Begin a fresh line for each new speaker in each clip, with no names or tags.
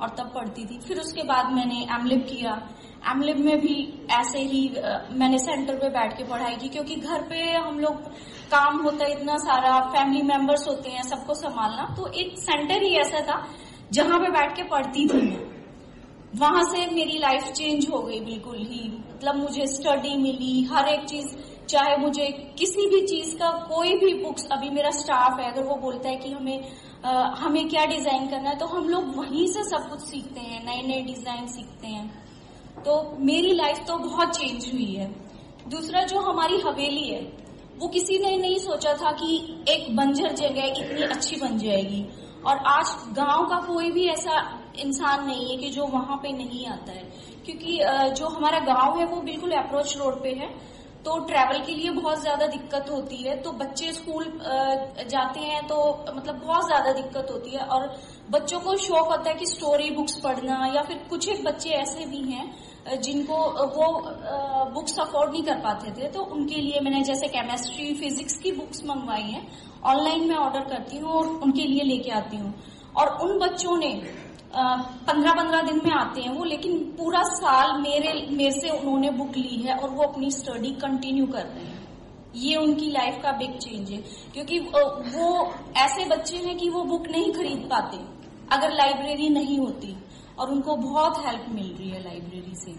और तब पढ़ती थी। फिर उसके बाद मैंने एमलिब किया। एमलिब में भी ऐसे ही मैंने सेंटर पे बैठ के पढ़ाई की, क्योंकि घर पे हम लोग काम होता है इतना सारा, फैमिली मेंबर्स होते हैं, सबको संभालना, तो एक सेंटर ही ऐसा था जहां पे बैठ के पढ़ती थी मैं। वहां से मेरी लाइफ चेंज हो गई बिल्कुल ही। मतलब मुझे स्टडी मिली, हर एक चीज, चाहे मुझे किसी भी चीज का कोई भी बुक्स, अभी मेरा स्टाफ है, अगर वो बोलता है कि हमें क्या डिजाइन करना है, तो हम लोग वहीं से सब कुछ सीखते हैं, नए नए डिजाइन सीखते हैं। तो मेरी लाइफ तो बहुत चेंज हुई है। दूसरा, जो हमारी हवेली है, वो किसी ने नहीं सोचा था कि एक बंजर जगह इतनी अच्छी बन जाएगी। और आज गांव का कोई भी ऐसा इंसान नहीं है कि जो वहां पे नहीं आता है, क्योंकि जो हमारा गांव है वो बिल्कुल अप्रोच रोड पे है, तो ट्रैवल के लिए बहुत ज्यादा दिक्कत होती है। तो बच्चे स्कूल जाते हैं तो मतलब बहुत ज्यादा दिक्कत होती है। और बच्चों को शौक होता है कि स्टोरी बुक्स पढ़ना, या फिर कुछ एक बच्चे ऐसे भी हैं जिनको वो बुक्स अफोर्ड नहीं कर पाते थे, तो उनके लिए मैंने जैसे केमिस्ट्री, फिजिक्स की बुक्स मंगवाई हैं। ऑनलाइन में ऑर्डर करती हूँ और उनके लिए लेके आती हूँ। और उन बच्चों ने 15-15 दिन में आते हैं वो, लेकिन पूरा साल मेरे से उन्होंने बुक ली है और वो अपनी स्टडी कंटिन्यू कर रहे हैं। ये उनकी लाइफ का बिग चेंज है, क्योंकि वो ऐसे बच्चे हैं कि वो बुक नहीं खरीद पाते अगर लाइब्रेरी नहीं होती, और उनको बहुत हेल्प मिल रही है लाइब्रेरी से।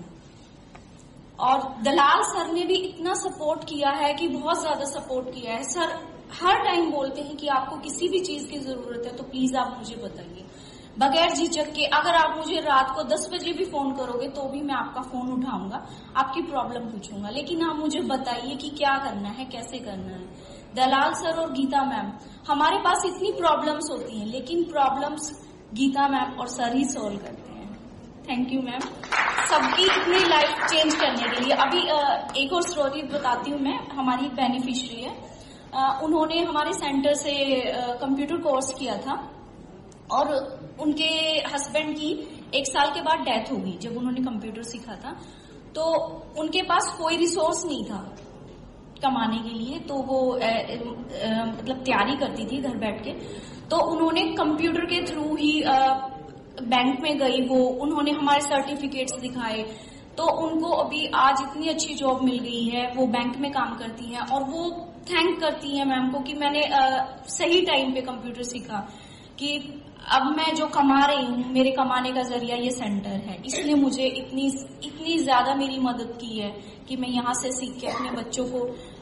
और दलाल सर ने भी इतना सपोर्ट किया है कि बहुत ज्यादा सपोर्ट किया है। सर हर टाइम बोलते हैं कि आपको किसी भी चीज की जरूरत है तो प्लीज आप मुझे बताइए, बगैर झिझक के। अगर आप मुझे रात को 10 बजे भी फोन करोगे तो भी मैं आपका फोन उठाऊंगा, आपकी प्रॉब्लम पूछूंगा, लेकिन आप मुझे बताइए कि क्या करना है, कैसे करना है। दलाल सर और गीता मैम, हमारे पास इतनी प्रॉब्लम्स होती हैं, लेकिन प्रॉब्लम्स गीता मैम और सर ही सोल्व करते हैं। थैंक यू मैम, सबकी इतनी लाइफ चेंज करने के लिए। अभी एक और स्टोरी बताती हूँ मैं। हमारी बेनिफिशियरी है, उन्होंने हमारे सेंटर से कंप्यूटर कोर्स किया था, और उनके हस्बैंड की 1 साल के बाद डेथ हो गई जब उन्होंने कंप्यूटर सीखा था। तो उनके पास कोई रिसोर्स नहीं था कमाने के लिए, तो वो मतलब तैयारी करती थी घर बैठ के। तो उन्होंने कंप्यूटर के थ्रू ही बैंक में गई वो, उन्होंने हमारे सर्टिफिकेट्स दिखाए, तो उनको अभी आज इतनी अच्छी जॉब मिल गई है, वो बैंक में काम करती हैं। और वो थैंक करती हैं मैम को कि मैंने सही टाइम पे कंप्यूटर सीखा, कि अब मैं जो कमा रही हूँ, मेरे कमाने का जरिया ये सेंटर है, इसलिए मुझे इतनी ज्यादा मेरी मदद की है कि मैं यहाँ से सीख के अपने बच्चों को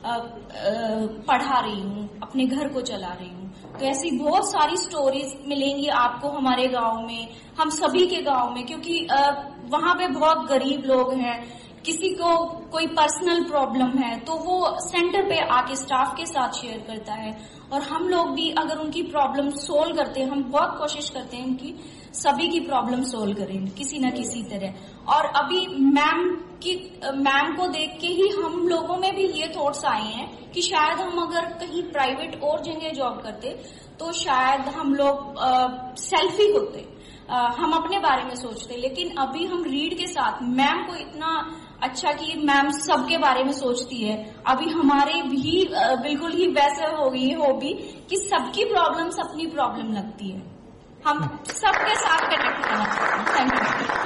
पढ़ा रही हूँ, अपने घर को चला रही हूँ। तो ऐसी बहुत सारी स्टोरीज मिलेंगी आपको हमारे गांव में, हम सभी के गांव में, क्योंकि वहां पे बहुत गरीब लोग हैं, किसी को कोई पर्सनल प्रॉब्लम है तो वो सेंटर पे आके स्टाफ के साथ शेयर करता है, और हम लोग भी अगर उनकी प्रॉब्लम सोल्व करते हैं, हम बहुत कोशिश करते हैं कि सभी की प्रॉब्लम सोल्व करें किसी न किसी तरह। और अभी मैम को देख के ही हम लोगों में भी ये थॉट्स आए हैं कि शायद हम अगर कहीं प्राइवेट और जगह जॉब करते तो शायद हम लोग सेल्फी होते, हम अपने बारे में सोचते, लेकिन अभी हम रीड के साथ मैम को इतना अच्छा कि मैम सबके बारे में सोचती है। अभी हमारे भी बिल्कुल ही वैसे हो गई है हॉबी कि सबकी प्रॉब्लम्स अपनी प्रॉब्लम लगती है, हम सबके साथ कनेक्ट करना चाहते हैं। Thank you.